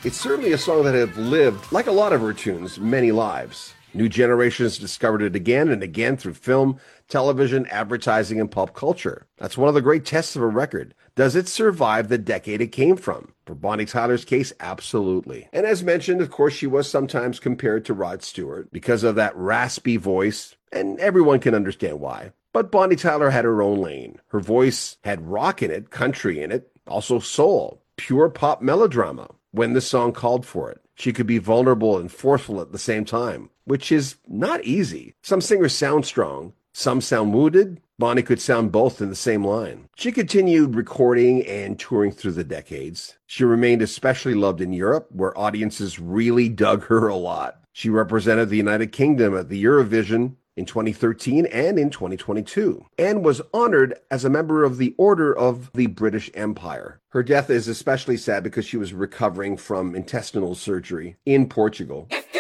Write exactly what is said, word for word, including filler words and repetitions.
It's certainly a song that have lived, like a lot of her tunes, many lives. New generations discovered it again and again through film, television, advertising, and pop culture. That's one of the great tests of a record. Does it survive the decade it came from? For Bonnie Tyler's case, absolutely. And as mentioned, of course, she was sometimes compared to Rod Stewart because of that raspy voice, and everyone can understand why. But Bonnie Tyler had her own lane. Her voice had rock in it, country in it, also soul, pure pop melodrama when the song called for it. She could be vulnerable and forceful at the same time, which is not easy. Some singers sound strong, some sound wounded. Bonnie could sound both in the same line. She continued recording and touring through the decades. She remained especially loved in Europe, where audiences really dug her a lot. She represented the United Kingdom at the Eurovision in twenty thirteen and in twenty twenty-two, and was honored as a member of the Order of the British Empire. Her death is especially sad because she was recovering from intestinal surgery in Portugal.